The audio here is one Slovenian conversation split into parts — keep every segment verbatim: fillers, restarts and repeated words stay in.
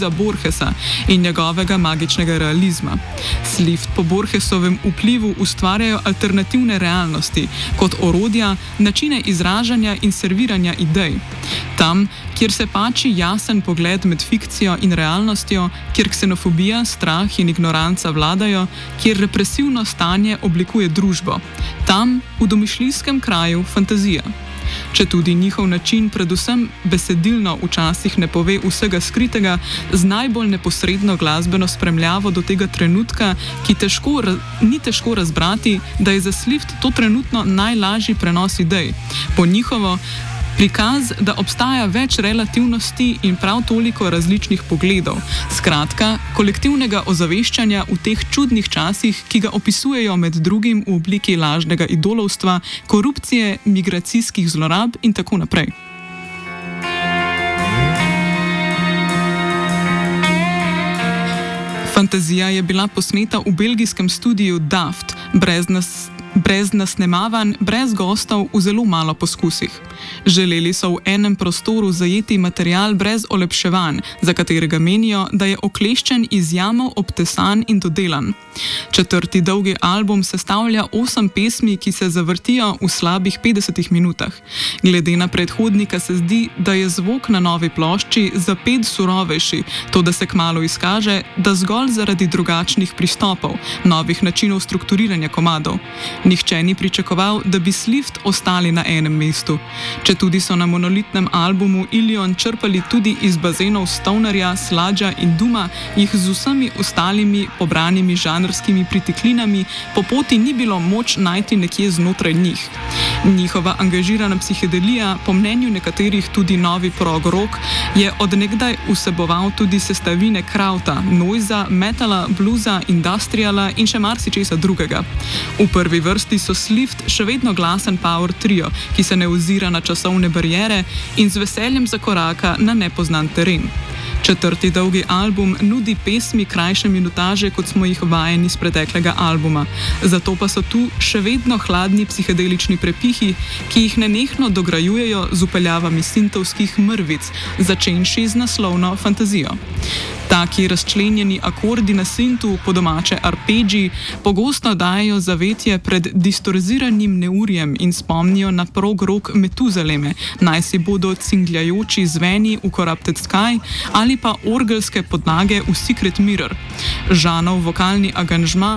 Luisa Borgesa in njegovega magičnega realizma. Slift po Borgesovem vplivu ustvarjajo alternativne realnosti kot orodja, načine izražanja in serviranja idej. Tam, kjer se pači jasen pogled med fikcijo in realnostjo, kjer ksenofobija, strah in ignoranca vladajo, kjer represivno stanje oblikuje družbo. Tam, v domišljijskem kraju, fantazija. Če tudi njihov način predvsem besedilno včasih ne pove vsega skritega, z najbolj neposredno glasbeno spremljavo do tega trenutka, ki težko, ni težko razbrati, da je za Slift to trenutno najlažji prenos idej. Po njihovo prikaz, da obstaja več relativnosti in prav toliko različnih pogledov. Skratka, kolektivnega ozaveščanja v teh čudnih časih, ki ga opisujejo med drugim v obliki lažnega idolovstva, korupcije, migracijskih zlorab in tako naprej. Fantazija je bila posneta v belgijskem studiu Daft, brez nas brez nasnemavanj, brez gostov, v zelo malo poskusih. Želeli so v enem prostoru zajeti material brez olepševanj, za katerega menijo, da je okleščen iz jamov, obtesan in dodelan. Četrti dolgi album sestavlja osem pesmi, ki se zavrtijo v slabih petdesetih minutah. Glede na predhodnika se zdi, da je zvok na novi plošči za pet surovejši, to da se kmalu izkaže, da zgolj zaradi drugačnih pristopov, novih načinov strukturiranja komadov. Nihče ni pričakoval, da bi Slift ostali na enem mestu. Četudi so na monolitnem albumu Ilion črpali tudi iz bazenov Stonerja, Sludgea in Duma, jih z vsemi ostalimi pobranimi žanrskimi pritiklinami po poti ni bilo moč najti nekje znotraj njih. Njihova angažirana psihedelija, po mnenju nekaterih tudi novi prog rock, je od nekdaj vseboval tudi sestavine krauta, noiza, metala, bluza, industriala in še marsičesa drugega. V prvi vrsti so Slift še vedno glasen power trio, ki se ne ozira na časovne bariere in z veseljem zakoraka na nepoznan teren. Četrti dolgi album nudi pesmi krajše minutaže, kot smo jih vajeni z preteklega albuma. Zato pa so tu še vedno hladni psihedelični prepihi, ki jih nenehno dograjujejo z upeljavami sintovskih mrvic, začenši z naslovno Fantazijo. Taki razčlenjeni akordi na sintu, po domače arpeggi, pogosto dajejo zavetje pred distorziranim neurjem in spomnijo na prog rock Metuzaleme, naj si bodo cingljajoči zveni v Corrupted Sky ali pa orgelske podlage v Secret Mirror. Žanov vokalni angažma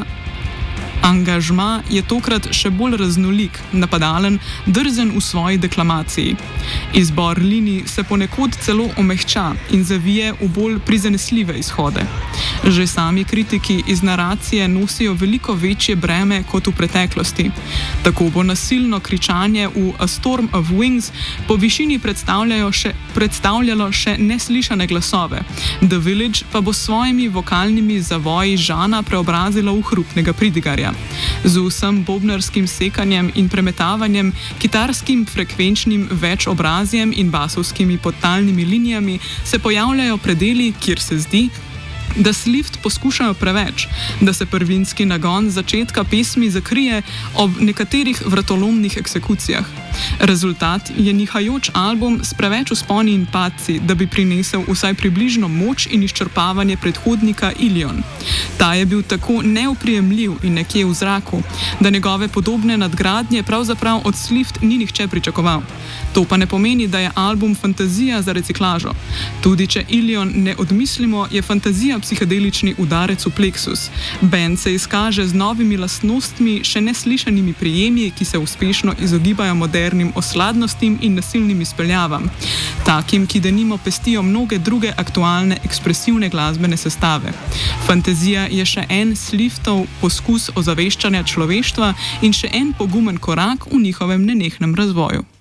Angažma je tokrat še bolj raznolik, napadalen, drzen v svoji deklamaciji. Izbor linij se ponekod celo omehča in zavije v bolj prizanesljive izhode. Že sami kritiki iz naracije nosijo veliko večje breme kot v preteklosti. Tako bo nasilno kričanje v A Storm of Wings po višini predstavljalo še, predstavljalo še neslišane glasove. The Village pa bo s svojimi vokalnimi zavoji Žana preobrazilo v hrupnega pridigarja. Z vsem bobnarskim sekanjem in premetavanjem, kitarskim frekvenčnim večobrazjem in basovskimi podtalnimi linijami se pojavljajo predeli, kjer se zdi, da Slift poskušajo preveč, da se prvinski nagon začetka pesmi zakrije ob nekaterih vratolomnih eksekucijah. Rezultat je nihajoč album s preveč vzponi in padci, da bi prinesel vsaj približno moč in izčrpavanje predhodnika Ilion. Ta je bil tako neoprijemljiv in nekje v zraku, da njegove podobne nadgradnje pravzaprav od Slift ni nihče pričakoval. To pa ne pomeni, da je album fantazija za reciklažo. Tudi če Ilion ne odmislimo, je fantazija psihedelični udarec v pleksus. Band se izkaže z novimi lastnostmi, še neslišanimi prijemi, ki se uspešno izogibajo modernim osladnostim in nasilnim izpeljavam. Takim, ki denimo pestijo mnoge druge aktualne ekspresivne glasbene sestave. Fantazija je še en Sliftov poskus ozaveščanja človeštva in še en pogumen korak v njihovem nenehnem razvoju.